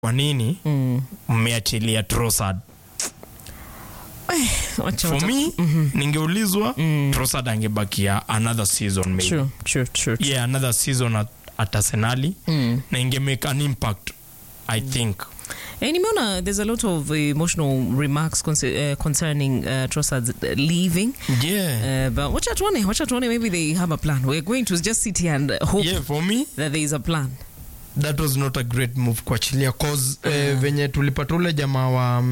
kwa nini mmeachilia Trossard? For me, ningeulizwa Trossard angebakia another season maybe. True. Yeah, another season at Arsenal. Na inge make an impact, I think. And there's a lot of emotional remarks concerning Trossard leaving. Yeah. But watch out one, maybe they have a plan. We're going to just sit here and hope for me, that there is a plan. That was not a great move kuachilia cause venye tulipata ule jamaa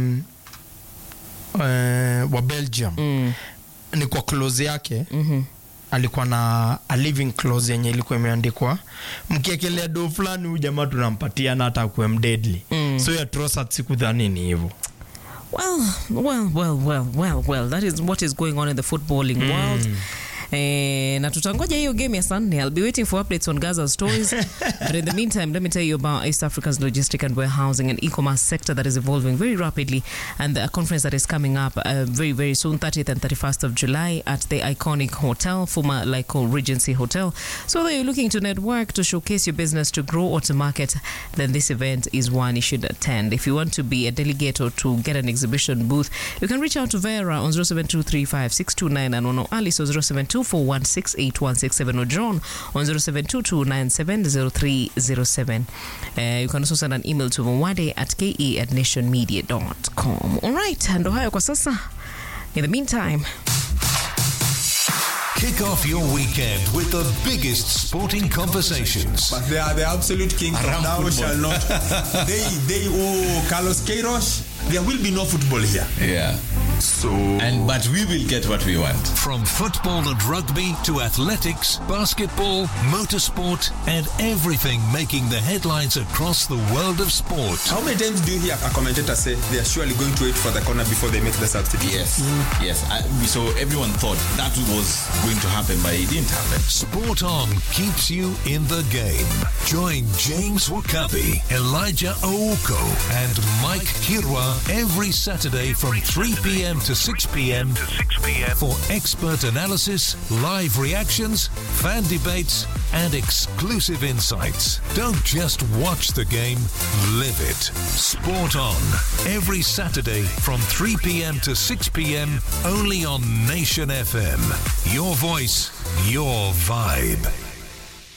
wa Belgium ni kwa clause yake alikuwa na a living clause yenye ilikuwa imeandikwa mkiekelea do fulani huyu jamaa tunampatia na hata kuwe mdeadly. So ya Trossard sikudhani ni hivyo. Well, that is what is going on in the footballing world. Na tutangoja hiyo game ya Sunday. I'll be waiting for updates on Gaza stories. But in the meantime, let me tell you about East Africa's logistic and warehousing and e-commerce sector that is evolving very rapidly, and a conference that is coming up very, very soon, 30th and 31st of July at the iconic hotel, former Lyco Regency Hotel. So whether you're looking to network, to showcase your business, to grow or to market, then this event is one you should attend. If you want to be a delegate or to get an exhibition booth, you can reach out to Vera on 07235629 and on Alice on 072 4168167 or John on 0722970307. You can also send an email to mwade@ke@nationmedia.com. All right, and Ohio kwa sasa. In the meantime, kick off your weekend with the biggest sporting conversations. But they are the absolute kings of now shall not. Carlos Queiroz, there will be no football here. Yeah. But we will get what we want. From football and rugby to athletics, basketball, motorsport, and everything making the headlines across the world of sport. How many times do you hear a commentator say they are surely going to wait for the corner before they make the substitution? Yes. So everyone thought that was going to happen, but it didn't happen. Sport On keeps you in the game. Join James Wakabi, Elijah Ooko, and Mike Kirwa every Saturday from 3 p.m. to 6 p.m. for expert analysis, live reactions, fan debates, and exclusive insights. Don't just watch the game, live it. Sport On, every Saturday from 3 p.m. to 6 p.m. only on Nation FM. Your voice, your vibe.